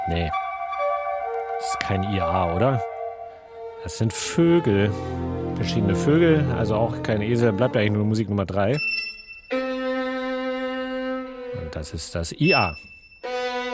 Nee. Das ist kein IA, oder? Das sind Vögel. Verschiedene Vögel, also auch kein Esel. Bleibt eigentlich nur Musik Nummer 3. Und das ist das IA.